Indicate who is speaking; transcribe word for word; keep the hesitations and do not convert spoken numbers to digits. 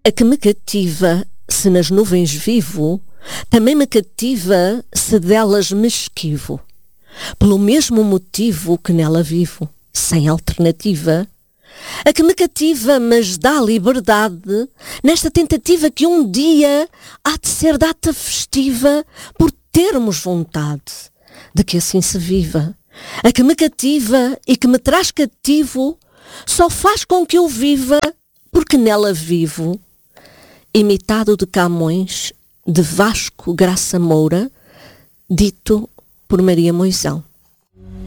Speaker 1: A que me cativa, se nas nuvens vivo, também me cativa, se delas me esquivo. Pelo mesmo motivo que nela vivo, sem alternativa. A que me cativa, mas dá liberdade, nesta tentativa que um dia há de ser data festiva, por termos vontade de que assim se viva. A que me cativa e que me traz cativo, só faz com que eu viva, porque nela vivo. Imitado de Camões, de Vasco Graça Moura, dito por Maria Moisão.